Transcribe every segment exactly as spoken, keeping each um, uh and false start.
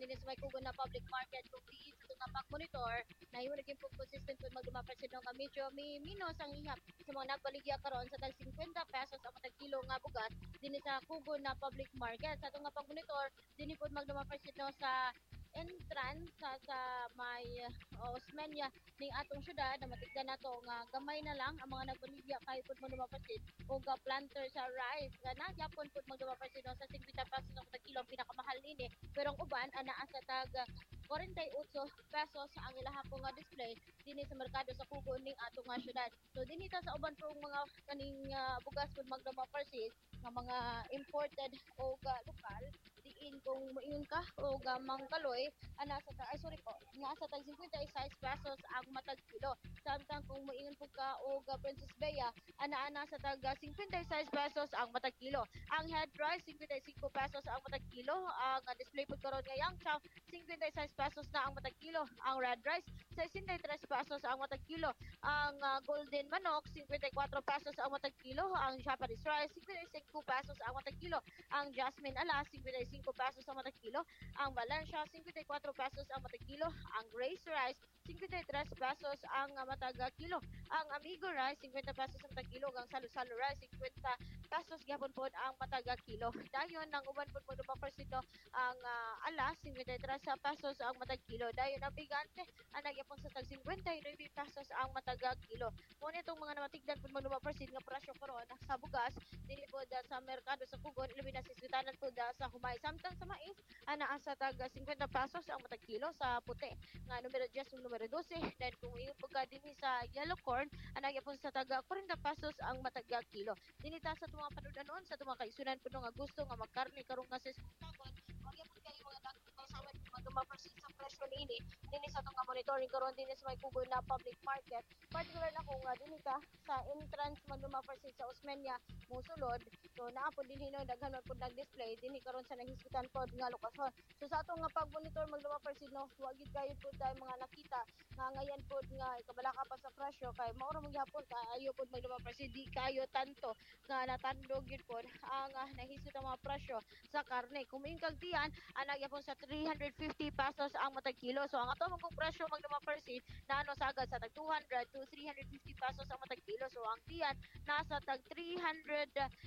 din sa may kugon na public market kung diin sa tunga pag-monitor na yung naging po consistent po magdumapersid nga medyo may minus ang ihap sa mga nagbaligya karon sa tag fifty pesos ang matag kilo nga bugas din sa kugon na public market sa tunga pag-monitor din po magdumapersid no sa entrance sa, sa may uh, Osmeña ning atong syudad na matigdan nato nga gamay na lang ang mga nagbaligya kay pud mo dumapersid o ga planter sa rice nga nagyapon pud magdumapersid no sa fifty pesos ang matag kilo ang pinakamahal nini pero ang uban anaa sa tag forty-eight pesos ang ilaha po nga display dinhi sa merkado sa Kugon ning ato nga syudad. So dinhi ta sa uban pong mga kaning uh, bugas pud magdumapersid nga mga imported o ga lokal diin kung moingon ka o ga mangkaloy ana sa ta ay sorry po nga sa tag fifty-six pesos ang matag kilo samtang kung moingon po ka o ga Princess Bea ana ana sa tag fifty-six pesos ang matag kilo ang head rice fifty-five pesos ang matag kilo ang uh, display po karon nga yang chow fifty-six pesos na ang matag kilo ang red rice sixty-three pesos ang matag kilo ang uh, golden manok fifty-four pesos ang matag kilo ang Japanese rice fifty-five pesos ang matag kilo ang jasmine alas fifty-five pesos ang matag kilo ang Valencia fifty-four pesos ang matag kilo ang Grace rice fifty-three pesos ang uh, matag kilo ang amigo rice fifty pesos ang matag kilo ang salo-salo rice fifty pesos gyapon pod ang matag kilo dayon nang uban pod mo dumapersito ang uh, alas fifty-three pesos ang matag kilo dayon ang bigante ang nagyapon sa tag fifty-nine pesos ang matag kilo mo nitong mga namatigdan pod mo dumapersid nga presyo karon sa bugas dili pod uh, sa merkado sa Pugon ilabi na sisutanan pod uh, sa humay samtang sa mais ana sa tag fifty pesos ang matag kilo sa puti nga numero ten ug numero twelve then kung ingon pud ka dinhi sa yellow corn ana gyapon sa tag forty pesos ang matag kilo dinhi ta sa mga panudanon sa mga kaisunan pud nga gusto nga magkarne karon nga sa eskwelahan wag gyapon kayo mga dagko sa amin mga dumapersid sa presyo niini dinhi sa tunga monitoring karon dinhi sa may Pugon na public market particular na ko nga dinhi ka sa entrance man dumapersid sa Osmeña mosulod so naa po dinhi no daghan man pud nag-display dinhi karon sa naghisgutan pod nga lokasyon so sa atong nga pag-monitor magdumapersid no wa gid kayo pud tay mga nakita nga ngayon pod nga ikabalaka pa sa presyo kay mao ra man gyapon kaayo pod magdumapersid di kayo tanto nga natandog gyud pod ang uh, nahisgot ang mga presyo sa karne kung kag tiyan ana gyapon sa three hundred fifty pesos ang matag kilo so ang ato mong presyo magdumapersid naano sagad sa tag two hundred to three hundred fifty pesos ang matag kilo so ang tiyan nasa tag three hundred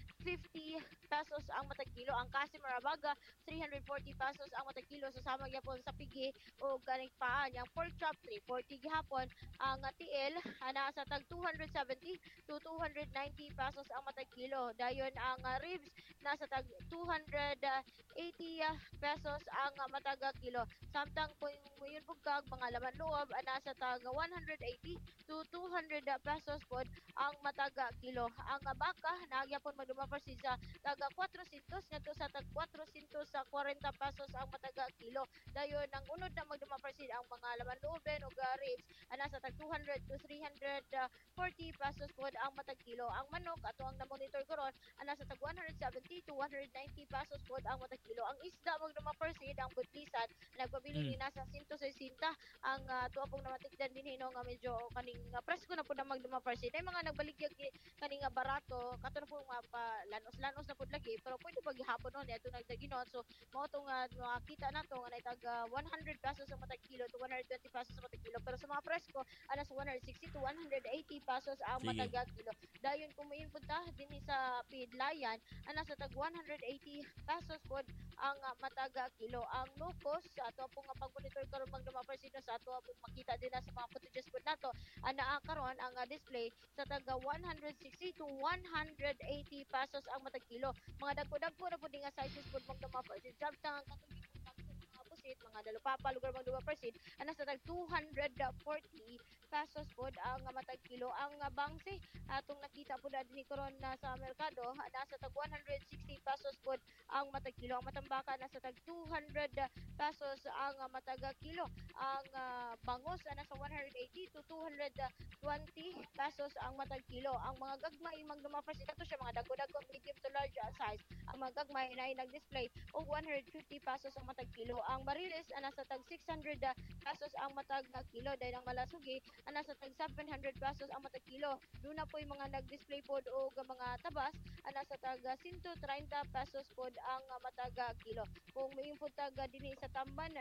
fifty pesos ang matag kilo ang kasi marabaga three hundred forty pesos ang matag kilo so sama gyapon sa pigi o ganing paan yang pork chop three forty gihapon ang uh, tiil ana sa tag two hundred seventy to two hundred ninety pesos ang matag kilo dayon ang uh, ribs nasa tag two hundred eighty uh, pesos ang uh, matag kilo samtang kung muyon bugkag mga laman loob ana sa tag one hundred eighty to two hundred pesos pod ang matag kilo ang uh, baka nagyapon magdumapersid sa tag four hundred ngadto sa tag four hundred forty pesos ang matag kilo dayon ang unod na magdumapersid ang mga laman looben ug uh, ribs ana sa tag two hundred to three hundred forty pesos pod ang matag kilo ang manok ato ang na-monitor karon ana sa tag one hundred seventy to one hundred ninety pesos pod ang matag kilo ang isda magdumapersid ang butlisan nagpabili Mm. ni nasa one hundred sixty ang uh, tuwa pong namatikdan din hino nga medyo kaning uh, presko na pud ang magdumapersid ay mga nagbaligyag kaning uh, barato kato na po nga pa lanos-lanos na pud lagi pero pwede pag gihapon no ato nagdaginon so mao to nga makita nato nga nay tag uh, one hundred pesos ang matag kilo to one hundred twenty pesos ang matag kilo pero sa mga presko ana sa one hundred sixty to one hundred eighty pesos ang Sige. matag kilo dayon kung mayon pud ta dinhi sa Pidlayan ana sa tag one hundred eighty pesos pod ang uh, matag kilo ang locos sa ato pong nga pag-monitor karon magdumapersid no sa ato pong makita din na sa mga footages pod nato ana karon ang uh, display sa tag one hundred sixty to one hundred eighty pesos ang matag kilo mga dagko-dagko na pud nga sizes pod magdumapersid samtang ang katong mga pusit mga dalupapa lugar magdumapersid ana sa tag two hundred forty pesos pod ang uh, matag kilo ang uh, bangsi atong nakita pud dinhi karon na sa merkado ana sa tag one hundred sixty pesos pod ang matag kilo ang matambaka na sa tag two hundred pesos ang uh, matag kilo ang uh, bangos ana sa one hundred eighty to two hundred twenty pesos ang matag kilo ang mga gagmay magdumapersid ato siya mga dagko-dagko medium to large uh, size ang mga gagmay na nag-display og one hundred fifty pesos ang matag kilo ang bariles ana sa tag six hundred pesos ang matag kilo dahil ang malasugi ana sa tag seven hundred pesos ang matag kilo doon na po yung mga nag-display pod o mga tabas ana sa tag one hundred thirty pesos pod ang uh, matag kilo kung may po tag dinhi sa Tamban